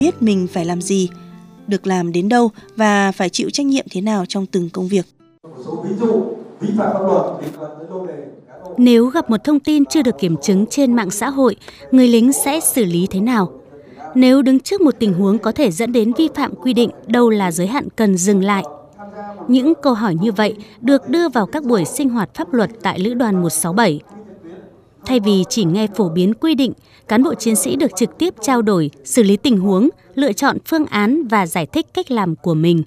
biết mình phải làm gì, được làm đến đâu và phải chịu trách nhiệm thế nào trong từng công việc. Nếu gặp một thông tin chưa được kiểm chứng trên mạng xã hội, người lính sẽ xử lý thế nào? Nếu đứng trước một tình huống có thể dẫn đến vi phạm quy định, đâu là giới hạn cần dừng lại? Những câu hỏi như vậy được đưa vào các buổi sinh hoạt pháp luật tại Lữ đoàn 167. Thay vì chỉ nghe phổ biến quy định, cán bộ chiến sĩ được trực tiếp trao đổi, xử lý tình huống, lựa chọn phương án và giải thích cách làm của mình.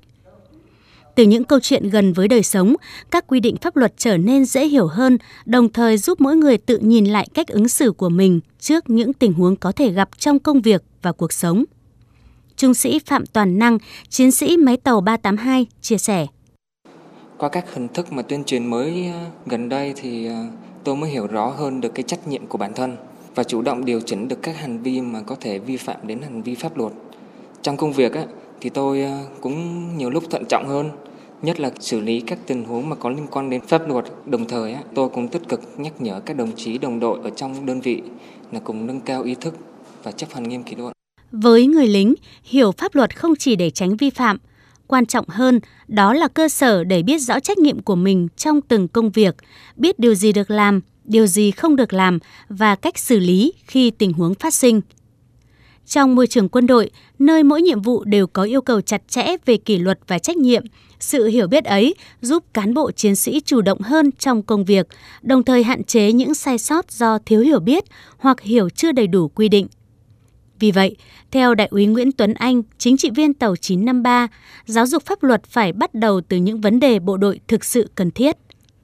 Từ những câu chuyện gần với đời sống, các quy định pháp luật trở nên dễ hiểu hơn, đồng thời giúp mỗi người tự nhìn lại cách ứng xử của mình trước những tình huống có thể gặp trong công việc và cuộc sống. Trung sĩ Phạm Toàn Năng, chiến sĩ máy tàu 382, chia sẻ. Qua các hình thức mà tuyên truyền mới gần đây thì tôi mới hiểu rõ hơn được cái trách nhiệm của bản thân và chủ động điều chỉnh được các hành vi mà có thể vi phạm đến hành vi pháp luật. Trong công việc thì tôi cũng nhiều lúc thận trọng hơn, nhất là xử lý các tình huống mà có liên quan đến pháp luật. Đồng thời tôi cũng tích cực nhắc nhở các đồng chí đồng đội ở trong đơn vị là cùng nâng cao ý thức và chấp hành nghiêm kỷ luật. Với người lính, hiểu pháp luật không chỉ để tránh vi phạm, quan trọng hơn đó là cơ sở để biết rõ trách nhiệm của mình trong từng công việc, biết điều gì được làm, điều gì không được làm và cách xử lý khi tình huống phát sinh. Trong môi trường quân đội, nơi mỗi nhiệm vụ đều có yêu cầu chặt chẽ về kỷ luật và trách nhiệm, sự hiểu biết ấy giúp cán bộ chiến sĩ chủ động hơn trong công việc, đồng thời hạn chế những sai sót do thiếu hiểu biết hoặc hiểu chưa đầy đủ quy định. Vì vậy, theo Đại úy Nguyễn Tuấn Anh, chính trị viên tàu 953, giáo dục pháp luật phải bắt đầu từ những vấn đề bộ đội thực sự cần thiết.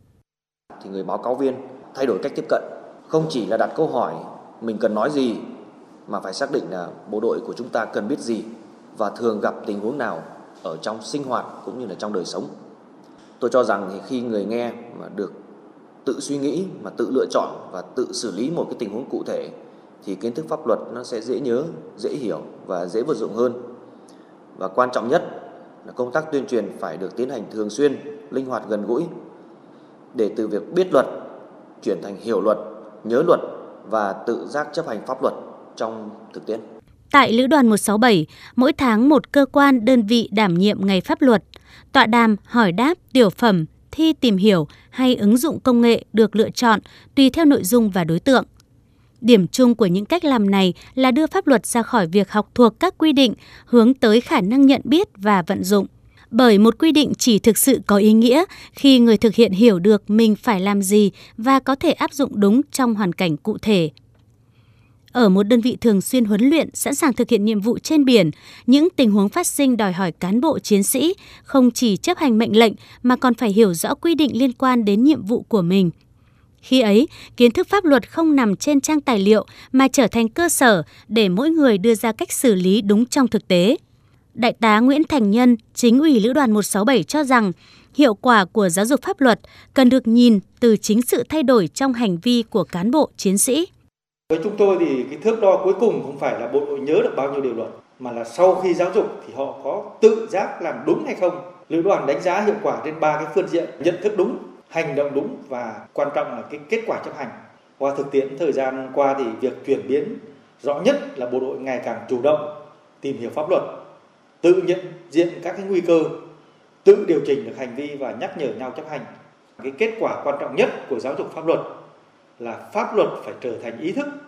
Thì người báo cáo viên thay đổi cách tiếp cận, không chỉ là đặt câu hỏi mình cần nói gì, mà phải xác định là bộ đội của chúng ta cần biết gì và thường gặp tình huống nào ở trong sinh hoạt cũng như là trong đời sống. Tôi cho rằng thì khi người nghe mà được tự suy nghĩ, mà tự lựa chọn và tự xử lý một cái tình huống cụ thể thì kiến thức pháp luật nó sẽ dễ nhớ, dễ hiểu và dễ vận dụng hơn. Và quan trọng nhất là công tác tuyên truyền phải được tiến hành thường xuyên, linh hoạt, gần gũi để từ việc biết luật chuyển thành hiểu luật, nhớ luật và tự giác chấp hành pháp luật trong thực tiễn. Tại Lữ đoàn 167, mỗi tháng một cơ quan đơn vị đảm nhiệm ngày pháp luật, tọa đàm, hỏi đáp, tiểu phẩm, thi tìm hiểu hay ứng dụng công nghệ được lựa chọn tùy theo nội dung và đối tượng. Điểm chung của những cách làm này là đưa pháp luật ra khỏi việc học thuộc các quy định, hướng tới khả năng nhận biết và vận dụng. Bởi một quy định chỉ thực sự có ý nghĩa khi người thực hiện hiểu được mình phải làm gì và có thể áp dụng đúng trong hoàn cảnh cụ thể. Ở một đơn vị thường xuyên huấn luyện, sẵn sàng thực hiện nhiệm vụ trên biển, những tình huống phát sinh đòi hỏi cán bộ chiến sĩ không chỉ chấp hành mệnh lệnh mà còn phải hiểu rõ quy định liên quan đến nhiệm vụ của mình. Khi ấy, kiến thức pháp luật không nằm trên trang tài liệu mà trở thành cơ sở để mỗi người đưa ra cách xử lý đúng trong thực tế. Đại tá Nguyễn Thành Nhân, chính ủy Lữ đoàn 167 cho rằng hiệu quả của giáo dục pháp luật cần được nhìn từ chính sự thay đổi trong hành vi của cán bộ chiến sĩ. Với chúng tôi thì cái thước đo cuối cùng không phải là bộ đội nhớ được bao nhiêu điều luật, mà là sau khi giáo dục thì họ có tự giác làm đúng hay không. Lữ đoàn đánh giá hiệu quả trên 3 cái phương diện: nhận thức đúng, hành động đúng và quan trọng là cái kết quả chấp hành. Qua thực tiễn thời gian qua thì việc chuyển biến rõ nhất là bộ đội ngày càng chủ động tìm hiểu pháp luật, tự nhận diện các cái nguy cơ, tự điều chỉnh được hành vi và nhắc nhở nhau chấp hành. Cái kết quả quan trọng nhất của giáo dục pháp luật là pháp luật phải trở thành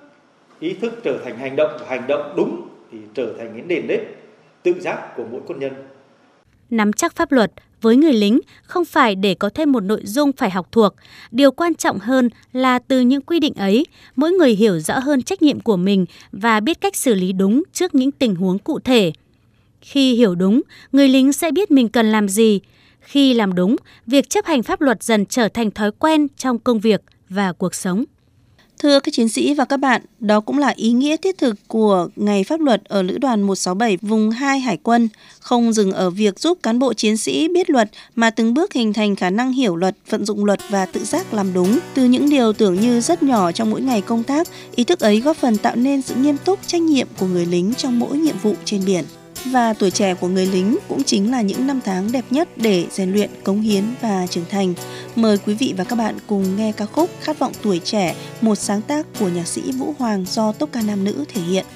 ý thức trở thành hành động, và hành động đúng thì trở thành cái nền nếp tự giác của mỗi quân nhân. Nắm chắc pháp luật với người lính không phải để có thêm một nội dung phải học thuộc. Điều quan trọng hơn là từ những quy định ấy, mỗi người hiểu rõ hơn trách nhiệm của mình và biết cách xử lý đúng trước những tình huống cụ thể. Khi hiểu đúng, người lính sẽ biết mình cần làm gì. Khi làm đúng, việc chấp hành pháp luật dần trở thành thói quen trong công việc và cuộc sống. Thưa các chiến sĩ và các bạn, đó cũng là ý nghĩa thiết thực của Ngày Pháp luật ở Lữ đoàn 167 vùng 2 Hải quân, không dừng ở việc giúp cán bộ chiến sĩ biết luật mà từng bước hình thành khả năng hiểu luật, vận dụng luật và tự giác làm đúng. Từ những điều tưởng như rất nhỏ trong mỗi ngày công tác, ý thức ấy góp phần tạo nên sự nghiêm túc, trách nhiệm của người lính trong mỗi nhiệm vụ trên biển. Và tuổi trẻ của người lính cũng chính là những năm tháng đẹp nhất để rèn luyện, cống hiến và trưởng thành. Mời quý vị và các bạn cùng nghe ca khúc Khát vọng tuổi trẻ, một sáng tác của nhạc sĩ Vũ Hoàng do Tốp ca nam nữ thể hiện.